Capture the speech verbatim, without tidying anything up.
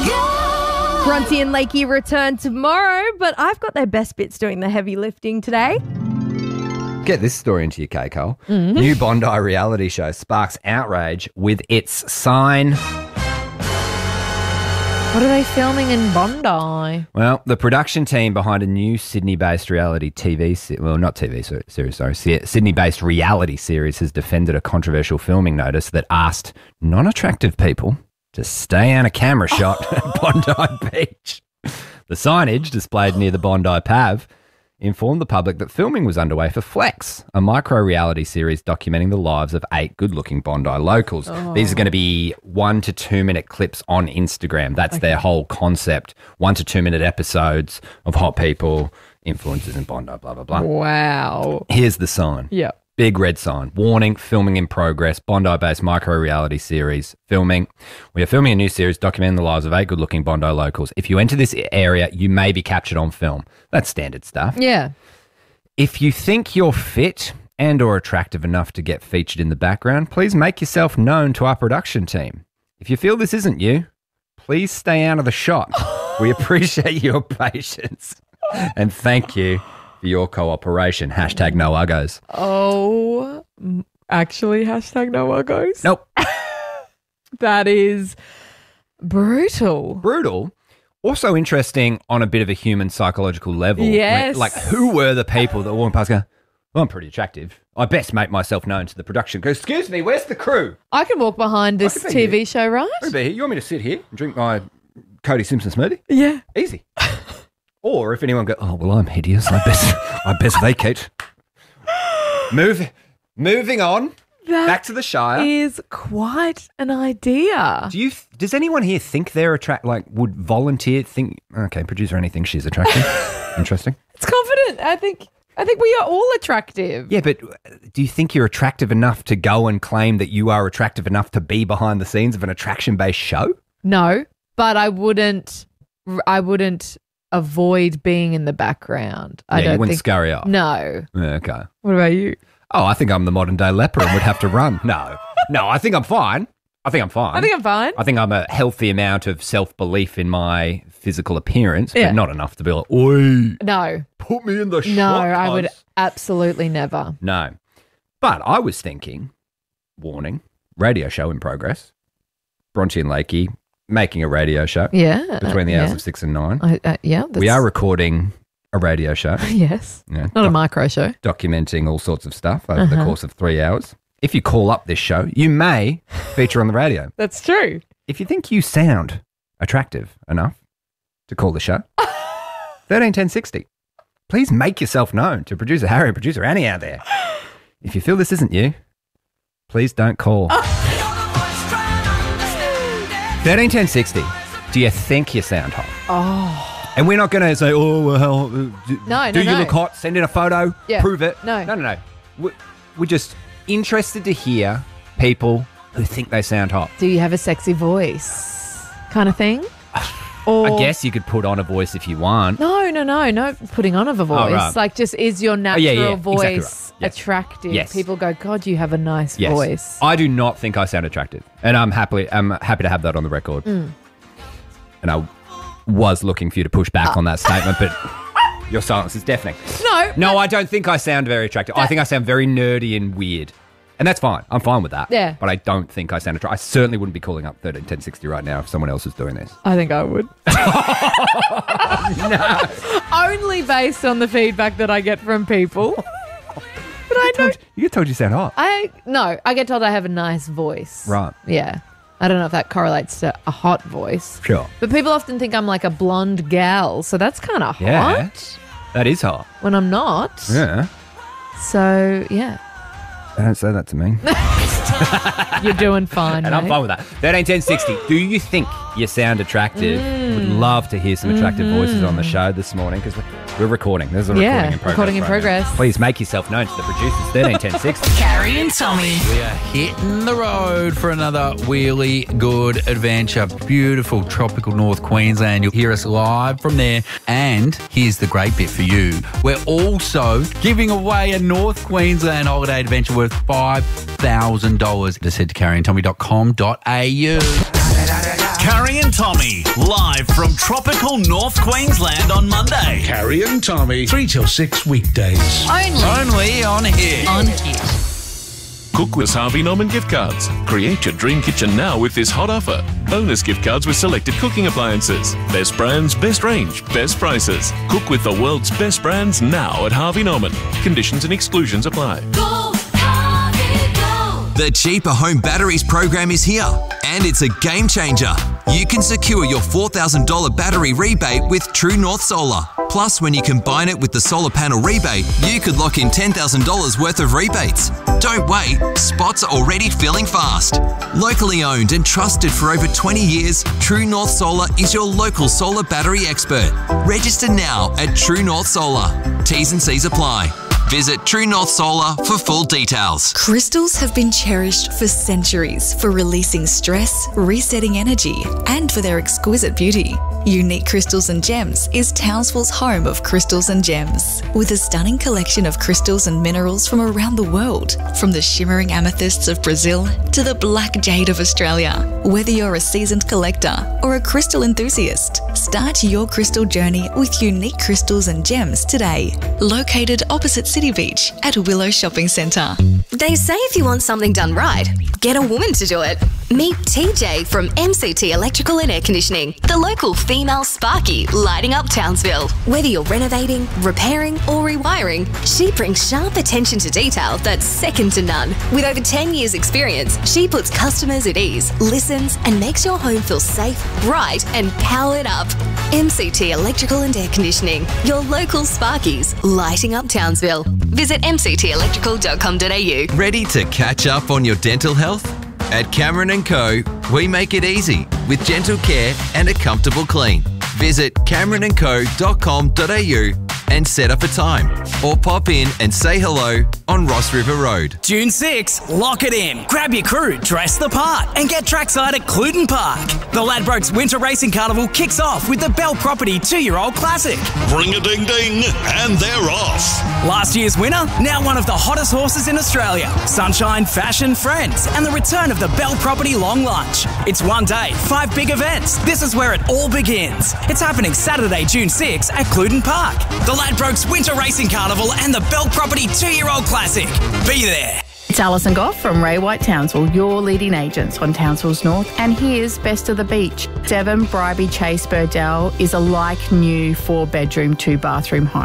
Bronte and Lakey return tomorrow, but I've got their best bits doing the heavy lifting today. Get this story into your K, Cole. Mm-hmm. New Bondi reality show sparks outrage with its sign. What are they filming in Bondi? Well, the production team behind a new Sydney-based reality T V se- well, not T V series, sorry, Sydney-based reality series has defended a controversial filming notice that asked non-attractive people to stay out of camera shot at Bondi Beach. The signage displayed near the Bondi Pav informed the public that filming was underway for Flex, a micro-reality series documenting the lives of eight good-looking Bondi locals. Oh. These are going to be one to two-minute clips on Instagram. That's okay. Their whole concept. One to two-minute episodes of hot people, influencers in Bondi, blah, blah, blah. Wow. Here's the sign. Yeah. Big red sign. Warning, filming in progress. Bondi-based micro-reality series. Filming. We are filming a new series documenting the lives of eight good-looking Bondi locals. If you enter this area, you may be captured on film. That's standard stuff. Yeah. If you think you're fit and or attractive enough to get featured in the background, please make yourself known to our production team. If you feel this isn't you, please stay out of the shot. We appreciate your patience. And thank you for your cooperation. Hashtag no uggos. Oh, actually, hashtag no uggos? Nope. That is brutal. Brutal. Also interesting on a bit of a human psychological level. Yes. Like, like who were the people that walked past going, well, I'm pretty attractive. I best make myself known to the production. Go, excuse me, where's the crew? I can walk behind this T V here. show, right? I can be here. You want me to sit here and drink my Cody Simpson smoothie? Yeah. Easy. Or if anyone goes, oh, well, I'm hideous. I best, I best vacate. Move, moving on. That back to the Shire. Is quite an idea. Do you? Does anyone here think they're attractive? Like, would volunteer think? Okay, producer, anything she's attractive. Interesting. It's confident. I think. I think we are all attractive. Yeah, but do you think you're attractive enough to go and claim that you are attractive enough to be behind the scenes of an attraction-based show? No, but I wouldn't. I wouldn't. Avoid being in the background. Yeah, I don't you wouldn't think, scurry off. No. Yeah, okay. What about you? Oh, I think I'm the modern day leper and would have to run. No, no, I think I'm fine. I think I'm fine. I think I'm fine. I think I'm a healthy amount of self-belief in my physical appearance, yeah. but not enough to be like, oi, no, put me in the shot. No, I would absolutely never. No. But I was thinking, warning, radio show in progress, Bronte and Lakey, making a radio show. Yeah. Between the uh, hours yeah. of six and nine. I, uh, yeah. That's... We are recording a radio show. Yes. Yeah, Not doc- a micro show. Documenting all sorts of stuff over uh-huh. the course of three hours. If you call up this show, you may feature on the radio. That's true. If you think you sound attractive enough to call the show, thirteen ten sixty. Please make yourself known to producer Harry and producer Annie out there. If you feel this isn't you, please don't call. thirteen ten sixty. Do you think you sound hot? Oh. And we're not going to say, oh, well, do, no, do no, you no. look hot? Send in a photo. Yeah. Prove it. No. No, no, no. We're, we're just interested to hear people who think they sound hot. Do you have a sexy voice kind of thing? Or... I guess you could put on a voice if you want. No, no, no. No putting on of a voice. Oh, right. Like just is your natural oh, yeah, yeah. voice exactly right. yes. attractive? Yes. People go, God, you have a nice yes. voice. I do not think I sound attractive. And I'm happily I'm happy to have that on the record. Mm. And I was looking for you to push back uh. on that statement, but your silence is deafening. No. No, I don't think I sound very attractive. That, I think I sound very nerdy and weird. And that's fine. I'm fine with that. Yeah. But I don't think I sound attractive. I certainly wouldn't be calling up thirteen ten sixty right now if someone else was doing this. I think I would. No. Only based on the feedback that I get from people. But I don't. You get told you sound hot. I no, I get told I have a nice voice. Right. Yeah. I don't know if that correlates to a hot voice. Sure. But people often think I'm like a blonde gal, so that's kind of yeah, hot. That is hot. When I'm not. Yeah. So, yeah. Don't say that to me. You're doing fine, And mate. I'm fine with that. thirteen ten sixty. Do you think you sound attractive? Mm. Would love to hear some attractive mm-hmm. voices on the show this morning because we're, we're recording. There's a yeah, recording in progress. recording in right progress. now. Please make yourself known to the producers. thirteen ten sixty. Carrie and Tommy. We are hitting the road for another really good adventure. Beautiful tropical North Queensland. You'll hear us live from there. And here's the great bit for you. We're also giving away a North Queensland holiday adventure worth five thousand dollars. Just head to carrie and tommy dot com dot a u. Carrie and Tommy, live from tropical North Queensland on Monday. Carrie and Tommy, three till six weekdays. Only. Only on here. On here. Cook with Harvey Norman gift cards. Create your dream kitchen now with this hot offer. Bonus gift cards with selected cooking appliances. Best brands, best range, best prices. Cook with the world's best brands now at Harvey Norman. Conditions and exclusions apply. Go, Harvey, go. The Cheaper Home Batteries program is here, and it's a game changer. You can secure your four thousand dollars battery rebate with True North Solar. Plus, when you combine it with the solar panel rebate, you could lock in ten thousand dollars worth of rebates. Don't wait, spots are already filling fast. Locally owned and trusted for over twenty years, True North Solar is your local solar battery expert. Register now at True North Solar. T's and C's apply. Visit True North Solar for full details. Crystals have been cherished for centuries for releasing stress, resetting energy, and for their exquisite beauty. Unique Crystals and Gems is Townsville's home of crystals and gems, with a stunning collection of crystals and minerals from around the world, from the shimmering amethysts of Brazil to the black jade of Australia. Whether you're a seasoned collector or a crystal enthusiast, start your crystal journey with Unique Crystals and Gems today. Located opposite City Beach at Willow Shopping Centre. They say if you want something done right, get a woman to do it. Meet T J from M C T Electrical and Air Conditioning, the local female Sparky lighting up Townsville. Whether you're renovating, repairing or rewiring, she brings sharp attention to detail that's second to none. With over ten years experience, she puts customers at ease, listens and makes your home feel safe, bright and powered up. M C T Electrical and Air Conditioning, your local Sparkies lighting up Townsville. Visit m c t electrical dot com dot a u. Ready to catch up on your dental health? At Cameron and Co, we make it easy with gentle care and a comfortable clean. Visit cameron and co dot com dot a u and set up a time, or pop in and say hello on Ross River Road. June sixth, lock it in. Grab your crew, dress the part, and get trackside at Cluton Park. The Ladbrokes Winter Racing Carnival kicks off with the Bell Property two-year-old classic. Ring a ding ding, and they're off. Last year's winner, now one of the hottest horses in Australia. Sunshine, Fashion, Friends, and the return of the Bell Property Long Lunch. It's one day, five big events. This is where it all begins. It's happening Saturday, June sixth at Cluton Park. The Ladbrokes Winter Racing Carnival and the Bell Property two-year-old classic. Be there. It's Alison Goff from Ray White Townsville, your leading agents on Townsville's North. And here's Best of the Beach. Devon Bribey Chase Burdell is a like new four-bedroom, two-bathroom home.